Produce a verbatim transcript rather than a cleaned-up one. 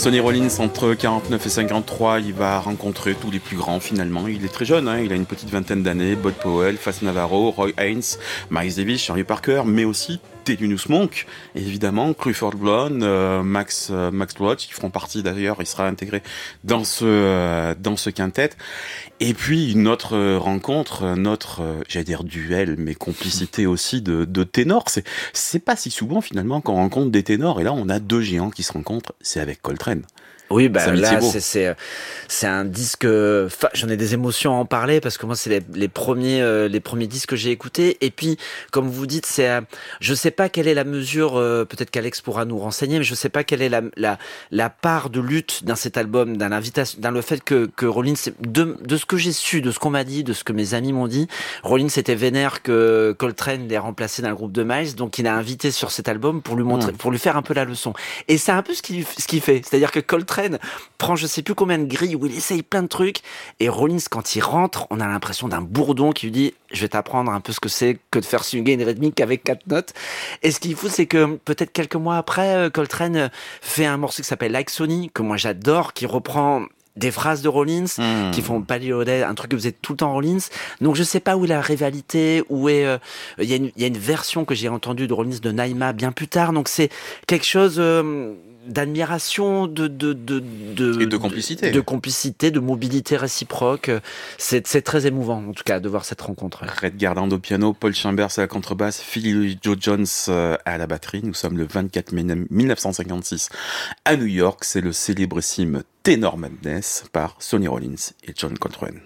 Sonny Rollins, entre quarante-neuf et cinquante-trois, il va rencontrer tous les plus grands finalement. Il est très jeune, hein, il a une petite vingtaine d'années. Bud Powell, Fats Navarro, Roy Haynes, Miles Davis, Charlie Parker, mais aussi Thelonious Monk, évidemment, Clifford Brown, euh, Max euh, Max Roach, qui feront partie d'ailleurs, il sera intégré dans ce euh, dans ce quintet. Et puis une autre euh, rencontre, notre euh, j'allais dire duel, mais complicité aussi de de ténors. C'est c'est pas si souvent finalement qu'on rencontre des ténors, et là on a deux géants qui se rencontrent. C'est avec Coltrane. Oui, bah là, c'est, c'est, c'est un disque, enfin, j'en ai des émotions à en parler parce que moi, c'est les, les premiers, euh, les premiers disques que j'ai écoutés. Et puis, comme vous dites, c'est, euh, je sais pas quelle est la mesure, euh, peut-être qu'Alex pourra nous renseigner, mais je sais pas quelle est la, la, la part de lutte dans cet album, dans l'invitation, dans le fait que, que Rollins, de, de ce que j'ai su, de ce qu'on m'a dit, de ce que mes amis m'ont dit, Rollins était vénère que Coltrane l'ait remplacé dans le groupe de Miles, donc il a invité sur cet album pour lui montrer, mmh. pour lui faire un peu la leçon. Et c'est un peu ce qu'il, ce qu'il fait. C'est-à-dire que Coltrane prend je sais plus combien de grilles où il essaye plein de trucs, et Rollins, quand il rentre, on a l'impression d'un bourdon qui lui dit je vais t'apprendre un peu ce que c'est que de faire swinguer une rythmique avec quatre notes. Et ce qu'il faut, c'est que peut-être quelques mois après, Coltrane fait un morceau qui s'appelle Like Sonny, que moi j'adore, qui reprend des phrases de Rollins, mmh. qui font Paddy Holiday, un truc que vous êtes tout le temps Rollins. Donc je sais pas où est la rivalité, où est, euh, il y a une, il y a une version que j'ai entendue de Rollins de Naïma bien plus tard. Donc c'est quelque chose, euh, d'admiration, de, de, de, de, et de complicité. De, de complicité, de mobilité réciproque. C'est, c'est très émouvant, en tout cas, de voir cette rencontre. Red Garland au piano, Paul Chambers à la contrebasse, Philly Joe Jones à la batterie. Nous sommes le vingt-quatre mai mille neuf cent cinquante-six à New York. C'est le célébrissime Tenor Madness par Sonny Rollins et John Coltrane.